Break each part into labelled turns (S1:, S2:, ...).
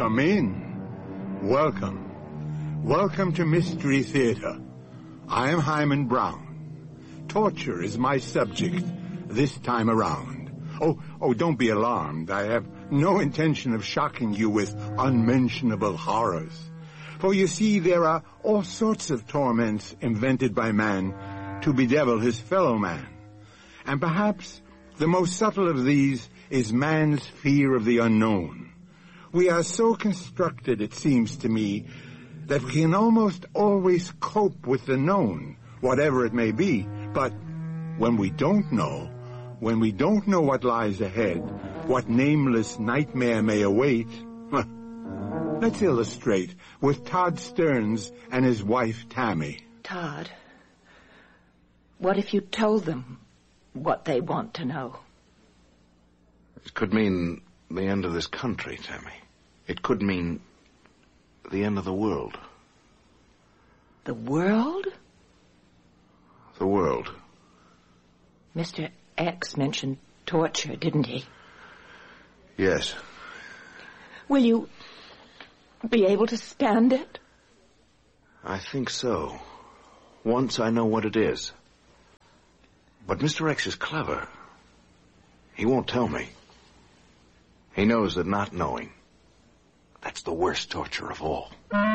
S1: Come in. Welcome. Welcome to Mystery Theater. I am Hyman Brown. Torture is my subject this time around. Oh, don't be alarmed. I have no intention of shocking you with unmentionable horrors. For you see, there are all sorts of torments invented by man to bedevil his fellow man. And perhaps the most subtle of these is man's fear of the unknown. We are so constructed, it seems to me, that we can almost always cope with the known, whatever it may be. But when we don't know what lies ahead, what nameless nightmare may await, let's illustrate with Todd Stearns and his wife, Tammy.
S2: Todd, what if you told them what they want to know?
S3: It could mean the end of this country, Tammy. It could mean the end of the world.
S2: The world?
S3: The world.
S2: Mr. X mentioned torture, didn't he?
S3: Yes.
S2: Will you be able to stand it?
S3: I think so. Once I know what it is. But Mr. X is clever. He won't tell me. He knows that not knowing, that's the worst torture of all.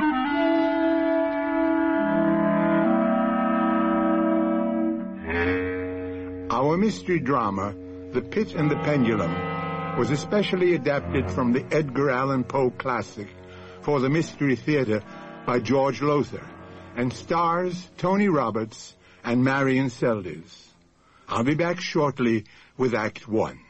S1: Our mystery drama, The Pit and the Pendulum, was especially adapted from the Edgar Allan Poe classic for the Mystery Theater by George Lothar, and stars Tony Roberts and Marion Seldes. I'll be back shortly with Act 1.